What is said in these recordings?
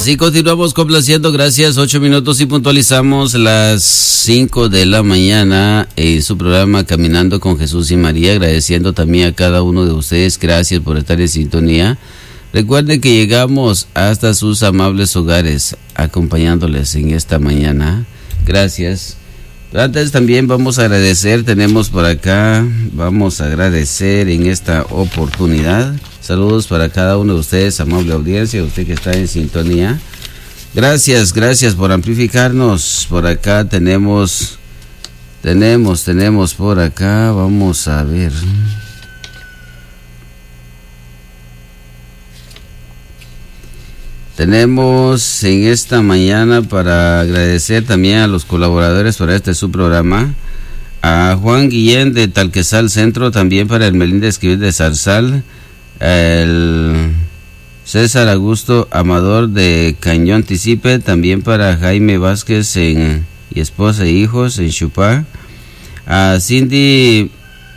Así continuamos complaciendo, gracias, 8 minutos y puntualizamos las 5 de la mañana en su programa Caminando con Jesús y María, agradeciendo también a cada uno de ustedes, gracias por estar en sintonía. Recuerden que llegamos hasta sus amables hogares, acompañándoles en esta mañana, gracias. Antes también vamos a agradecer, tenemos por acá, vamos a agradecer en esta oportunidad. Saludos para cada uno de ustedes, amable audiencia, usted que está en sintonía. Gracias por amplificarnos. Por acá tenemos por acá, vamos a ver. Tenemos en esta mañana para agradecer también a los colaboradores para este su programa. A Juan Guillén de Talquesal Centro, también para el Melinda Esquivel de Zarzal. El César Augusto Amador de Cañón Tisipe, también para Jaime Vázquez y esposa e hijos en Chupá. A Cindy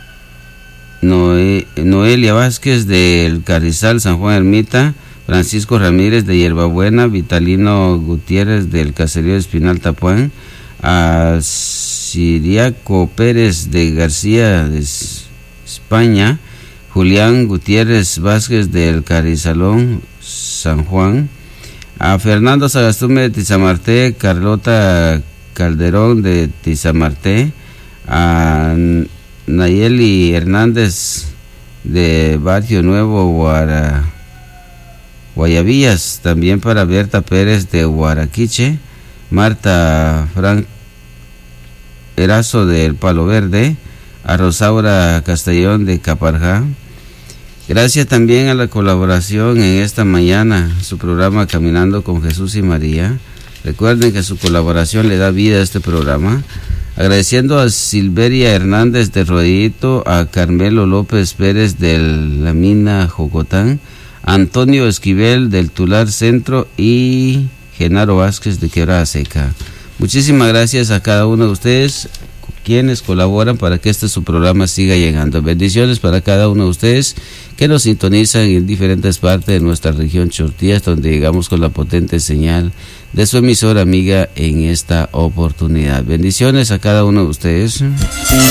Noelia Vázquez del Carrizal San Juan Ermita, Francisco Ramírez de Hierbabuena, Vitalino Gutiérrez del Caserío Espinal Tapuán, a Siriaco Pérez de García de España, Julián Gutiérrez Vázquez del Carrizalón San Juan, a Fernando Sagastume de Tizamarté, Carlota Calderón de Tizamarté, a Nayeli Hernández de Barrio Nuevo Guayabillas, también para Berta Pérez de Guaraquiche, Marta Frank Erazo del Palo Verde, a Rosaura Castellón de Caparjá. Gracias también a la colaboración en esta mañana, su programa Caminando con Jesús y María. Recuerden que su colaboración le da vida a este programa. Agradeciendo a Silveria Hernández de Rodito, a Carmelo López Pérez de la Mina Jocotán, Antonio Esquivel del Tular Centro y Genaro Vázquez de Quebrada Seca. Muchísimas gracias a cada uno de ustedes quienes colaboran para que su programa siga llegando. Bendiciones para cada uno de ustedes que nos sintonizan en diferentes partes de nuestra región Chortillas, donde llegamos con la potente señal de su emisora amiga en esta oportunidad. Bendiciones a cada uno de ustedes.